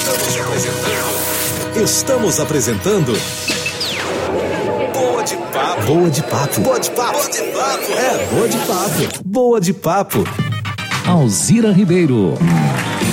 Estamos apresentando Boa de Papo. Boa de Papo. Boa de Papo. Boa de Papo. É, Boa de Papo. Boa de Papo. Alzira Ribeiro.